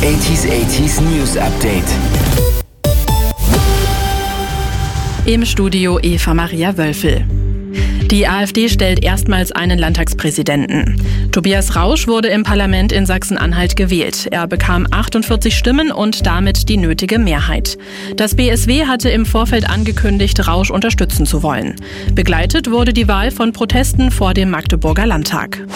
80s News Update. Im Studio Eva Maria Wölfel. Die AfD stellt erstmals einen Landtagspräsidenten. Tobias Rausch wurde im Parlament in Sachsen-Anhalt gewählt. Er bekam 48 Stimmen und damit die nötige Mehrheit. Das BSW hatte im Vorfeld angekündigt, Rausch unterstützen zu wollen. Begleitet wurde die Wahl von Protesten vor dem Magdeburger Landtag.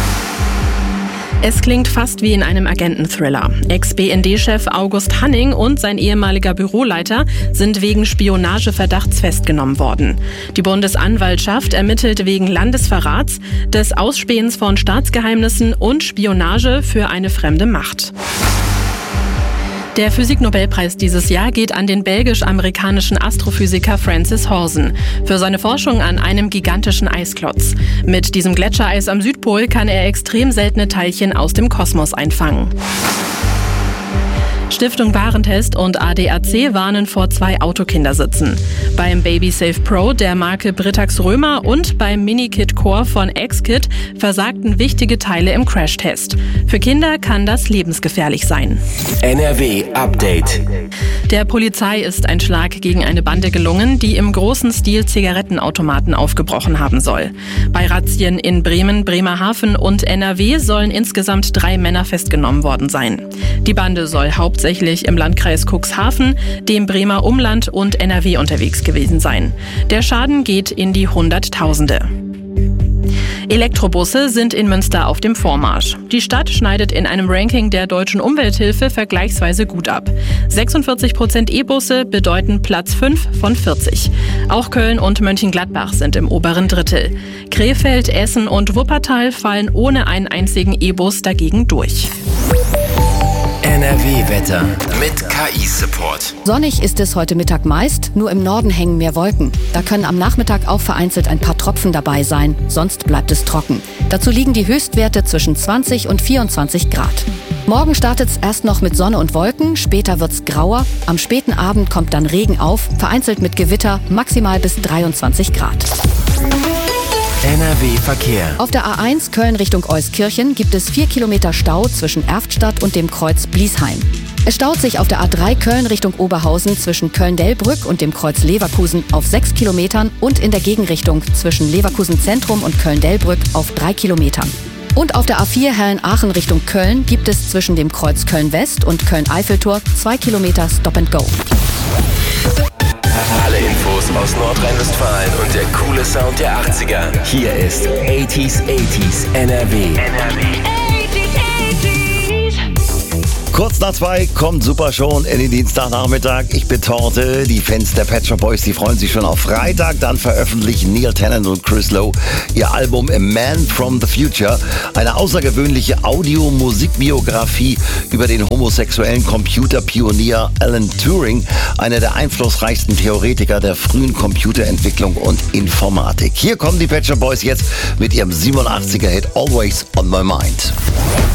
Es klingt fast wie in einem Agenten-Thriller. Ex-BND-Chef August Hanning und sein ehemaliger Büroleiter sind wegen Spionageverdachts festgenommen worden. Die Bundesanwaltschaft ermittelt wegen Landesverrats, des Ausspähens von Staatsgeheimnissen und Spionage für eine fremde Macht. Der Physiknobelpreis dieses Jahr geht an den belgisch-amerikanischen Astrophysiker Francis Horsen für seine Forschung an einem gigantischen Eisklotz. Mit diesem Gletschereis am Südpol kann er extrem seltene Teilchen aus dem Kosmos einfangen. Stiftung Warentest und ADAC warnen vor 2 Autokindersitzen. Beim BabySafe Pro der Marke Britax Römer und beim Mini-Kit Core von X-Kit versagten wichtige Teile im Crashtest. Für Kinder kann das lebensgefährlich sein. NRW Update. Der Polizei ist ein Schlag gegen eine Bande gelungen, die im großen Stil Zigarettenautomaten aufgebrochen haben soll. Bei Razzien in Bremen, Bremerhaven und NRW sollen insgesamt 3 Männer festgenommen worden sein. Die Bande soll hauptsächlich im Landkreis Cuxhaven, dem Bremer Umland und NRW unterwegs gewesen sein. Der Schaden geht in die Hunderttausende. Elektrobusse sind in Münster auf dem Vormarsch. Die Stadt schneidet in einem Ranking der Deutschen Umwelthilfe vergleichsweise gut ab. 46% E-Busse bedeuten Platz 5 von 40. Auch Köln und Mönchengladbach sind im oberen Drittel. Krefeld, Essen und Wuppertal fallen ohne einen einzigen E-Bus dagegen durch. NRW-Wetter mit KI-Support. Sonnig ist es heute Mittag meist, nur im Norden hängen mehr Wolken. Da können am Nachmittag auch vereinzelt ein paar Tropfen dabei sein, sonst bleibt es trocken. Dazu liegen die Höchstwerte zwischen 20 und 24 Grad. Morgen startet es erst noch mit Sonne und Wolken, später wird's grauer. Am späten Abend kommt dann Regen auf, vereinzelt mit Gewitter, maximal bis 23 Grad. NRW-Verkehr. Auf der A1 Köln Richtung Euskirchen gibt es 4 Kilometer Stau zwischen Erftstadt und dem Kreuz Bliesheim. Es staut sich auf der A3 Köln Richtung Oberhausen zwischen Köln-Delbrück und dem Kreuz Leverkusen auf 6 Kilometern und in der Gegenrichtung zwischen Leverkusen Zentrum und Köln-Delbrück auf 3 Kilometern. Und auf der A4 Hellen-Aachen Richtung Köln gibt es zwischen dem Kreuz Köln-West und Köln-Eiffeltor 2 Kilometer Stop and Go. Alle Infos aus Nordrhein-Westfalen und der coole Sound der 80er. Hier ist 80s NRW. Kurz nach 2 kommt Super schon in den Dienstagnachmittag. Ich bin Torte. Die Fans der Pet Shop Boys, die freuen sich schon auf Freitag. Dann veröffentlichen Neil Tennant und Chris Lowe ihr Album A Man from the Future. Eine außergewöhnliche Audio-Musikbiografie über den homosexuellen Computerpionier Alan Turing, einer der einflussreichsten Theoretiker der frühen Computerentwicklung und Informatik. Hier kommen die Pet Shop Boys jetzt mit ihrem 87er-Hit Always on My Mind.